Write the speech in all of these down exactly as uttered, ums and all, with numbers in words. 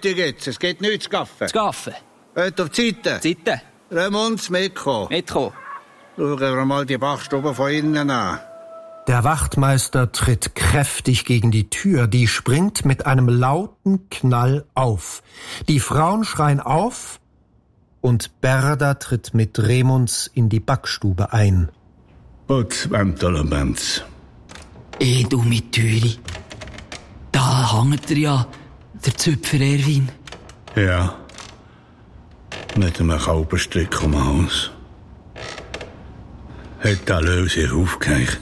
fertig jetzt. Es geht nichts zu gaffen. Zu gaffen? Heute auf die Seite. Seite? Remunds, mitkommen. Mitkommen. Schauen wir mal die Bachstube von innen an. Der Wachtmeister tritt kräftig gegen die Tür. Die springt mit einem lauten Knall auf. Die Frauen schreien auf und Berda tritt mit Remunds in die Backstube ein. Putz, Benz. Eh, du mit Türi. Da hängt er ja, der Zöpfer Erwin. Ja. Mit einem Kauberstrick um den Hals. Hat der Löw sich aufgehängt.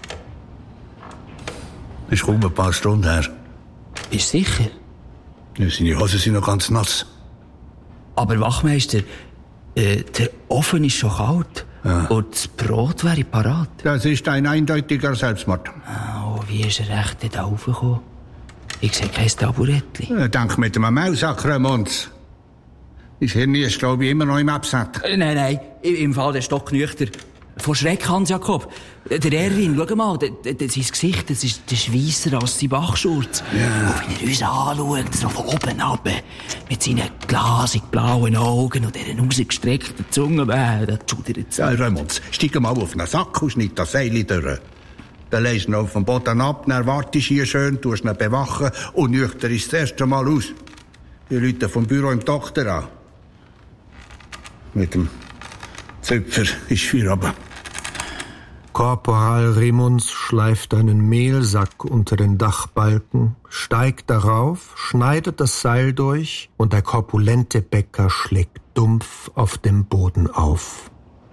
Ist kaum ein paar Stunden her. Bist du sicher? Ja, seine Hosen sind noch ganz nass. Aber Wachmeister, äh, der Ofen ist schon kalt. Ja. Und das Brot wäre parat. Das ist ein eindeutiger Selbstmord. Oh, wie ist er recht da raufgekommen? Ich sehe kein Taburettli. Ja, denk mit einem Maulsack, Remunds. Dein Hirn ist, glaube ich, immer noch im Absatz. Äh, nein, nein, im Fall der Stocknüchter. Vor Schreck, Hans-Jakob. Der Erwin, schau mal, d- d- sein Gesicht, das ist, das ist weisser als sein Bachschurz. Ja. Und wenn er uns anschaut, so von oben runter, mit seinen glasig blauen Augen und dieser rausgestreckten Zunge, äh, da schudert es. Ja, Remunds, steig mal auf einen Sack und schneid das Seil durch. Dann legst du ihn auf den Boden ab, dann wartest du hier schön, tust ihn bewachen und nüchter ist das erste Mal aus. Die Leute vom Büro im Doktor an. Mit dem Zöpfer ist Feierabend. Korporal Remunds schleift einen Mehlsack unter den Dachbalken, steigt darauf, schneidet das Seil durch und der korpulente Bäcker schlägt dumpf auf dem Boden auf.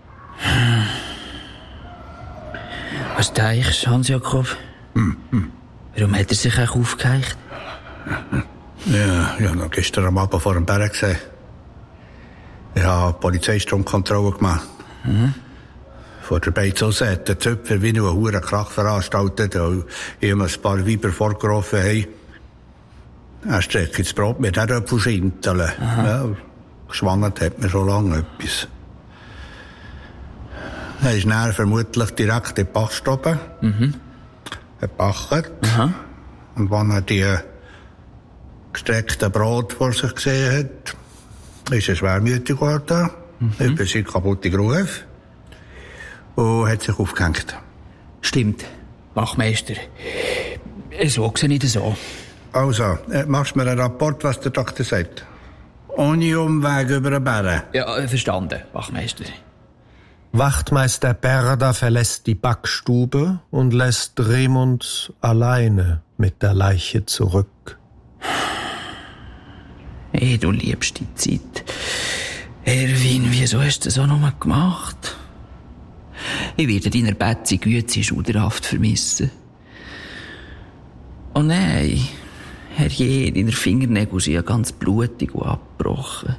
Was denkst du, Hans-Jakob? Hm, hm. Warum hat er sich auch aufgeheicht? Ja, ich habe noch gestern am Abend vor dem Berg gesehen. Ich habe Polizeistromkontrolle gemacht. Mhm. Vor der Beizose hat der Zöpfer wie nur einen huren Krach veranstaltet, weil ihm ein paar Weiber vorgerufen haben. Er streckt das Brot mit den Röpfelschinteln. Ja, geschwangert hat mir schon lange etwas. Er ist dann vermutlich direkt in die Bachstube. Mhm. Er backt. Aha. Und wenn er die gestreckten Brot vor sich gesehen hat, ist er schwermütig geworden, mhm. über seinen kaputten Ruf und hat sich aufgehängt. Stimmt, Wachmeister. So sehe ich das so. Also, machst du mir einen Rapport, was der Doktor sagt? Ohne Umweg über den Berg. Ja, verstanden, Wachmeister. Wachtmeister Berda verlässt die Backstube und lässt Remund alleine mit der Leiche zurück. Hey, du liebst die Zeit. Erwin, wieso hast du das auch noch mal gemacht? Ich werde deiner Betzi Güte schuderhaft vermissen. Oh nein, herrje, deine Fingernägel sind ja ganz blutig und abgebrochen.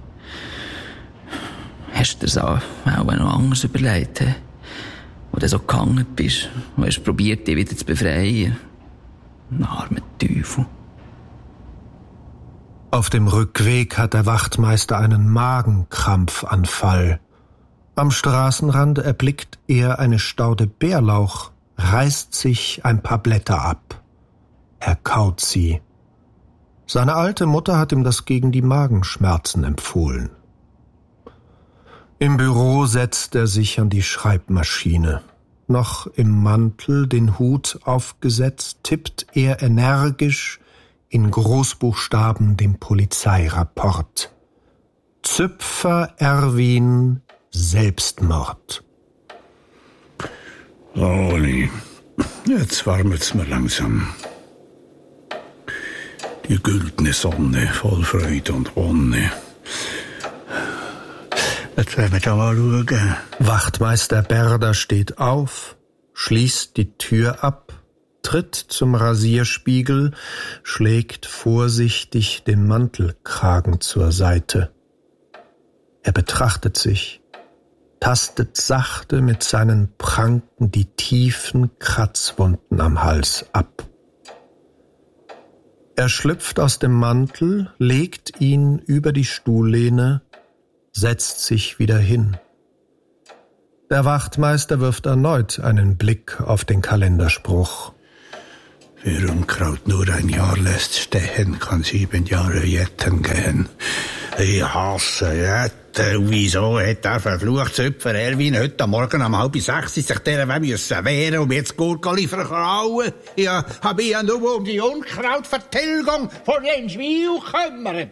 Hast du dir das auch noch anders überlegt, he? Wo du so gehangen bist und hast probiert, dich wieder zu befreien? Ein armer Teufel. Auf dem Rückweg hat der Wachtmeister einen Magenkrampfanfall. Am Straßenrand erblickt er eine Staude Bärlauch, reißt sich ein paar Blätter ab. Er kaut sie. Seine alte Mutter hat ihm das gegen die Magenschmerzen empfohlen. Im Büro setzt er sich an die Schreibmaschine. Noch im Mantel, den Hut aufgesetzt, tippt er energisch in Großbuchstaben den Polizeirapport. Zöpfer Erwin, Selbstmord. Oli, jetzt wärmet's mir langsam. Die güldene Sonne, voll Freude und Wonne. Jetzt werden wir da mal schauen. Wachtmeister Berda steht auf, schließt die Tür ab, tritt zum Rasierspiegel, schlägt vorsichtig den Mantelkragen zur Seite. Er betrachtet sich, tastet sachte mit seinen Pranken die tiefen Kratzwunden am Hals ab. Er schlüpft aus dem Mantel, legt ihn über die Stuhllehne, setzt sich wieder hin. Der Wachtmeister wirft erneut einen Blick auf den Kalenderspruch. Wer Unkraut nur ein Jahr lässt stehen, kann sieben Jahre jetten gehen. Ich hasse Jetten. Wieso hat der verfluchte Zöpfer Erwin heute Morgen um halb sechs sich dieser wehren müssen und mir jetzt Gurkeli verklauen? Ja, hab ich ja nur um die Unkrautvertilgung von den Schweinen gekümmert.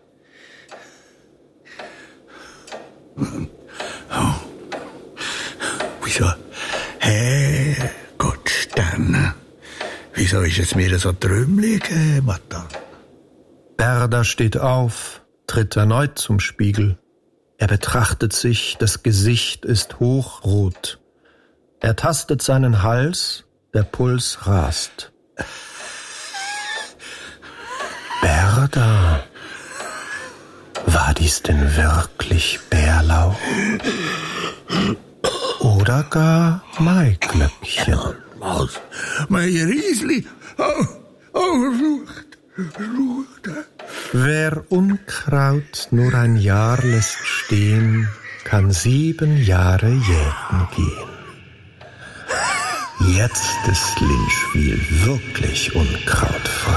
Oh. Wieso? Herrgott, Sterne. Wieso ist es mir so trümmelig, äh, Matan? Berda steht auf, tritt erneut zum Spiegel. Er betrachtet sich, das Gesicht ist hochrot. Er tastet seinen Hals, der Puls rast. Berda, war dies denn wirklich Bärlauch? Oder gar Maiglöckchen? Was? Mein Riesli? Oh, oh, verflucht, verflucht. Wer Unkraut nur ein Jahr lässt stehen, kann sieben Jahre jäten gehen. Jetzt ist Linschwil wirklich unkrautfrei.